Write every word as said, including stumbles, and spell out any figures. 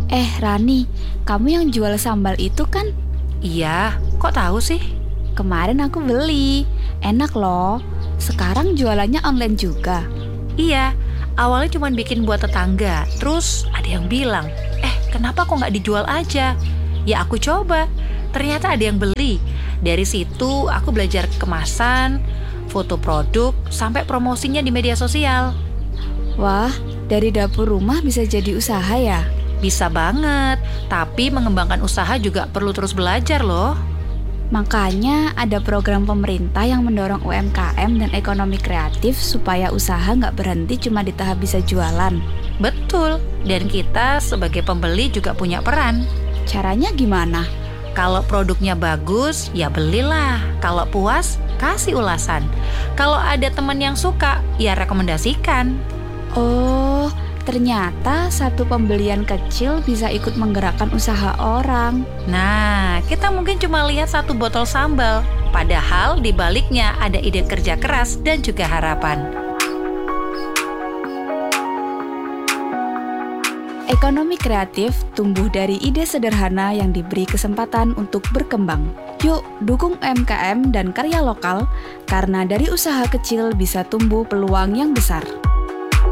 Eh Rani, kamu yang jual sambal itu kan? Iya, kok tahu sih? Kemarin aku beli, enak loh. Sekarang jualannya online juga. Iya, awalnya cuma bikin buat tetangga. Terus ada yang bilang, eh kenapa kok nggak dijual aja? Ya aku coba, ternyata ada yang beli. Dari situ aku belajar kemasan, foto produk, sampai promosinya di media sosial. Wah, dari dapur rumah bisa jadi usaha ya? Bisa banget, tapi mengembangkan usaha juga perlu terus belajar loh. Makanya ada program pemerintah yang mendorong U M K M dan ekonomi kreatif supaya usaha nggak berhenti cuma di tahap bisa jualan. Betul, dan kita sebagai pembeli juga punya peran. Caranya gimana? Kalau produknya bagus, ya belilah. Kalau puas, kasih ulasan. Kalau ada teman yang suka, ya rekomendasikan. Oh, ternyata satu pembelian kecil bisa ikut menggerakkan usaha orang. Nah, kita mungkin cuma lihat satu botol sambal. Padahal di baliknya ada ide kerja keras dan juga harapan. Ekonomi kreatif tumbuh dari ide sederhana yang diberi kesempatan untuk berkembang. Yuk, dukung U M K M dan karya lokal, karena dari usaha kecil bisa tumbuh peluang yang besar.